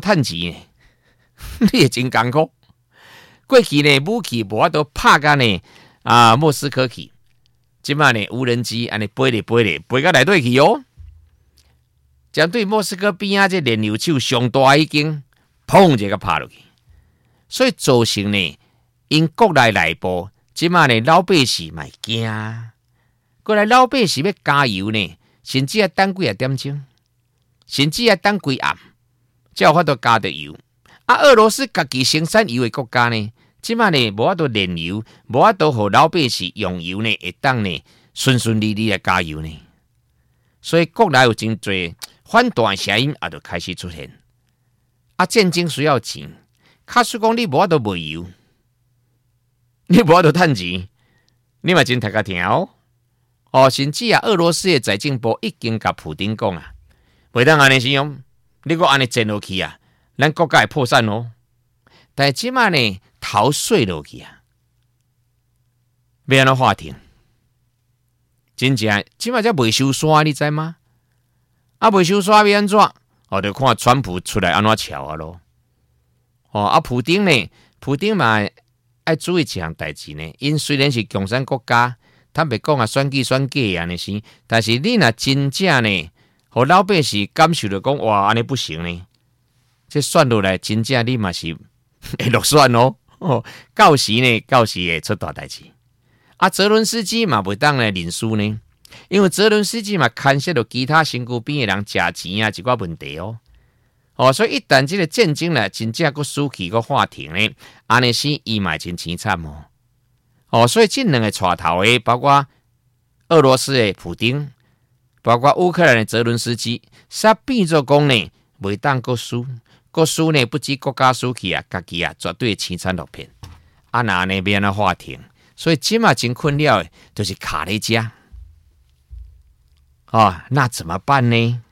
趁钱呢，你也真艰苦。过去呢，武器无法度拍到呢莫斯科去，即摆呢无人机安尼飞到内底去哦。针对莫斯科边啊，这燃油手上大已经砰一个拍落去，所以造成呢，因国内部即摆呢老百姓嘛惊，过来老百姓要加油呢，甚至要等几点钟，甚至要等几暗，才有法度加到油。俄罗斯家己生产油的国家呢，即摆呢无法度炼油，无法度互老百姓用油呢，会当呢顺利来加油呢。所以国内有真侪反弹声音也就开始出现。战争需要钱，假使讲你无法度卖油，你无法度趁钱，你嘛真踢甲疼哦。甚至俄罗斯的财政部已经甲普丁讲啊，袂当安尼使用，你搁安尼战落去啊，咱国家会破产哦。但是即摆呢，逃税落去啊，要安怎划停？真正即摆才未收山，你知吗？未收山要安怎？就看川普出来安怎瞧啊咯。普丁呢？普丁嘛爱注意一项代志呢。因虽然是共产国家，坦白讲啊，选举安尼是，但是你若真正呢，互老百姓感受到讲哇，安尼不行呢。这选落来，真正你嘛是会落选哦。到时会出大代志。泽伦斯基嘛袂当来认输呢，因为泽伦斯基嘛牵涉到其他身躯边的人食钱啊一寡问题哦。所以一旦这个战争呢，真正个输去个话停呢，安尼是伊嘛真凄惨哦。所以这两个带头的，包括俄罗斯的普丁，包括乌克兰的泽伦斯基，煞变做讲呢，袂当个输呢，不止国家输去啊，家己啊绝对凄惨落片。那呢边的话停。所以今嘛真困扰的，就是卡在家。那怎么办呢？